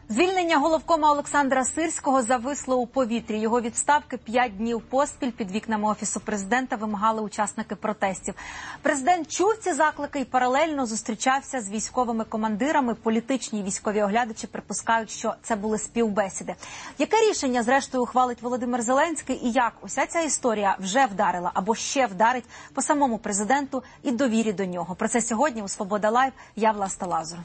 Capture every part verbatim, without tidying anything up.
Звільнення головкома Олександра Сирського зависло у повітрі. Його відставки п'ять днів поспіль під вікнами Офісу президента вимагали учасники протестів. Президент чув ці заклики і паралельно зустрічався з військовими командирами. Політичні і військові оглядачі припускають, що це були співбесіди. Яке рішення, зрештою, ухвалить Володимир Зеленський і як уся ця історія вже вдарила або ще вдарить по самому президенту і довірі до нього? Про це сьогодні у «Свобода Лайв». Я Власта Лазур.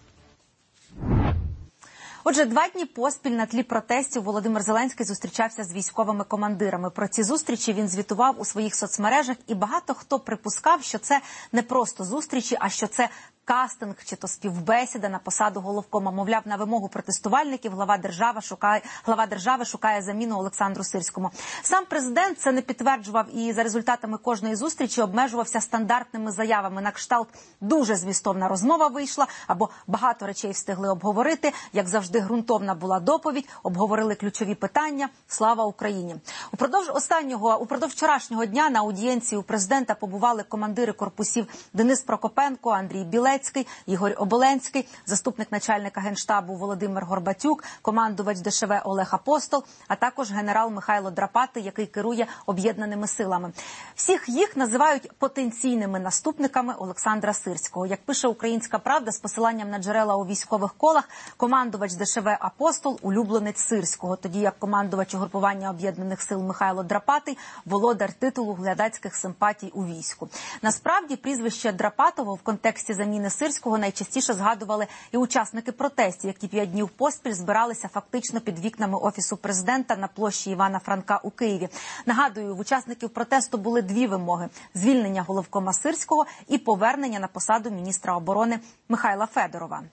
Отже, два дні поспіль на тлі протестів Володимир Зеленський зустрічався з військовими командирами. Про ці зустрічі він звітував у своїх соцмережах, і багато хто припускав, що це не просто зустрічі, а що це кастинг чи то співбесіда на посаду головкома. Мовляв, на вимогу протестувальників глава держави шукає, глава держави шукає заміну Олександру Сирському. Сам президент це не підтверджував і за результатами кожної зустрічі обмежувався стандартними заявами на кшталт «дуже змістовна розмова вийшла» або «багато речей встигли обговорити», як завжди ґрунтовна була доповідь, обговорили ключові питання, слава Україні. Упродовж останнього, упродовж вчорашнього дня на аудієнції у президента побували командири корпусів Денис Прокопенко, Андрій Білецький, Ігор Оболенський, заступник начальника Генштабу Володимир Горбатюк, командувач Де Ше Ве Олег Апостол, а також генерал Михайло Драпатий, який керує об'єднаними силами. Всіх їх називають потенційними наступниками Олександра Сирського. Як пише «Українська правда» з посиланням на джерела у військових колах, командувач Де Ше Ве Апостол – улюбленець Сирського, тоді як командувач угрупування об'єднаних сил Михайло Драпатий – володар титулу глядацьких симпатій у війську. Насправді, прізвище Драпатого в контексті заміни Сирського найчастіше згадували і учасники протестів, які п'ять днів поспіль збиралися фактично під вікнами Офісу президента на площі Івана Франка у Києві. Нагадую, в учасників протесту були дві вимоги – звільнення головкома Сирського і повернення на посаду міністра оборони Михайла Федорова.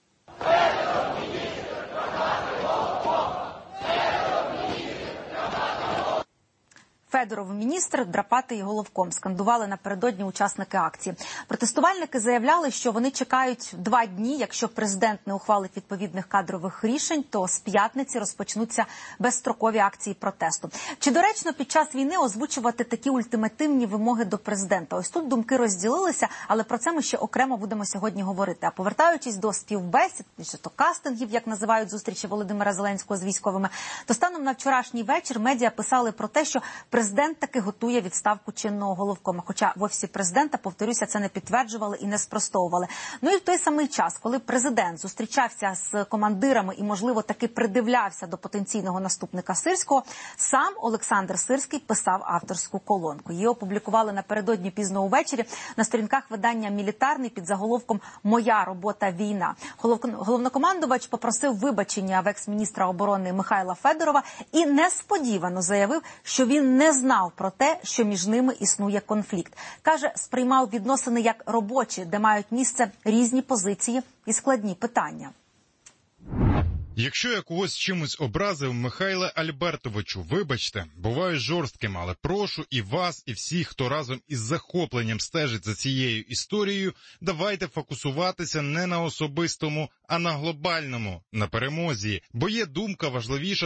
Федоров – міністр, Драпатий – головком, скандували напередодні учасники акції. Протестувальники заявляли, що вони чекають два дні. Якщо президент не ухвалить відповідних кадрових рішень, то з п'ятниці розпочнуться безстрокові акції протесту. Чи доречно під час війни озвучувати такі ультимативні вимоги до президента? Ось тут думки розділилися, але про це ми ще окремо будемо сьогодні говорити. А повертаючись до співбесід, чи то кастингів, як називають зустрічі Володимира Зеленського з військовими, то станом на вчорашній вечір медіа писали про те, що президент таки готує відставку чинного головкома. Хоча в Офісі президента, повторюся, це не підтверджували і не спростовували. Ну і в той самий час, коли президент зустрічався з командирами і, можливо, таки придивлявся до потенційного наступника Сирського, сам Олександр Сирський писав авторську колонку. Її опублікували напередодні пізно увечері на сторінках видання «Мілітарний» під заголовком «Моя робота – війна». Головнокомандувач попросив вибачення в екс-міністра оборони Михайла Федорова і несподівано заявив, що він не знав про те, що між ними існує конфлікт. Каже, сприймав відносини як робочі, де мають місце різні позиції і складні питання. Якщо я когось чимось образив, Михайле Альбертовичу, вибачте, буваю жорстким, але прошу і вас, і всіх, хто разом із захопленням стежить за цією історією, давайте фокусуватися не на особистому, а на глобальному, на перемозі, бо є думка важливіша